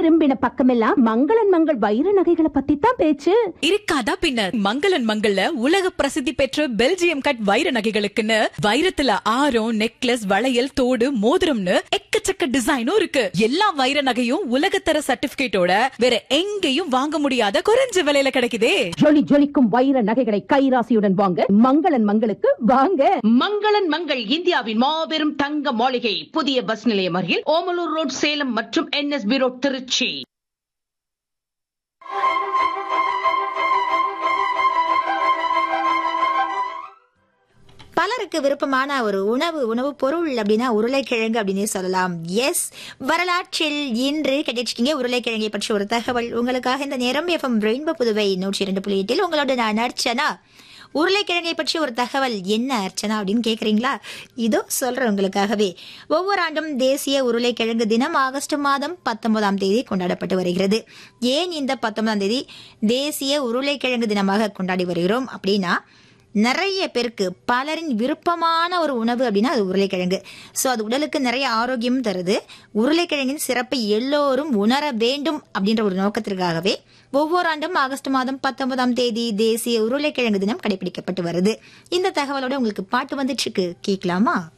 திரும்பின பக்கமெல்லாம் மங்களன் மங்கள் வைர நகைகளை பத்தி தான் பேச்சு. இருக்காதா பின்ன. மங்களன் மங்கள்ல உலக பிரசித்தி பெற்ற பெல்ஜியம் கட் வைர நகைகளுக்குன்னு வைரத்துல ஆரம், நெக்லஸ், வளையல், தோடு, மோதிரம்னு எக்கச்சக்க டிசைனும் இருக்கு. எல்லா வைர நகையும் உலகத்தர சர்டிபிகேட்டோட வேற எங்கேயும் வாங்க முடியாத குறைஞ்ச விலையில கிடைக்குதே. ஜொலி ஜொலிக்கும் வைர நகைகளை கைராசியுடன் வாங்க மங்களன் மங்களுக்கு வாங்க. மங்களன் மங்கள் இந்தியாவின் மாபெரும் தங்க மாளிகை, புதிய பஸ் நிலையம் அருகில், ஓமலூர் ரோட், சேலம் மற்றும் NSB ரோட், திருச்சி. பலருக்கு விருப்பமான ஒரு உணவு பொருள் அப்படின்னா உருளைக்கிழங்கு அப்படின்னே சொல்லலாம். எஸ், வரலாற்றில் இன்று கிடைச்சிட்டீங்க. உருளைக்கிழங்கை பற்றி ஒரு தகவல் உங்களுக்காக இந்த நேரம் FM ரெயின்போ புதுவை 102.8 உங்களோட நான் அர்ச்சனா. உருளைக்கிழங்கை பற்றி ஒரு தகவல். என்ன அர்ச்சனா அப்படின்னு கேக்குறீங்களா? இதோ சொல்றேன் உங்களுக்காகவே. ஒவ்வொரு ஆண்டும் தேசிய உருளைக்கிழங்கு தினம் ஆகஸ்ட் மாதம் 19ஆம் தேதி கொண்டாடப்பட்டு வருகிறது. ஏன் இந்த 19ஆம் தேதி தேசிய உருளைக்கிழங்கு தினமாக கொண்டாடி வருகிறோம் அப்படின்னா, நிறைய பேருக்கு பலரின் விருப்பமான ஒரு உணவு அப்படின்னா அது உருளைக்கிழங்கு. ஸோ அது உடலுக்கு நிறைய ஆரோக்கியம் தருது. உருளைக்கிழங்கின் சிறப்பை எல்லோரும் உணர வேண்டும் அப்படின்ற ஒரு நோக்கத்திற்காகவே ஒவ்வொரு ஆண்டும் ஆகஸ்ட் மாதம் 19ஆம் தேதி தேசிய உருளைக்கிழங்கு தினம் கடைபிடிக்கப்பட்டு வருது. இந்த தகவலோட உங்களுக்கு பாட்டு வந்துட்டு இருக்கு, கேட்கலாமா?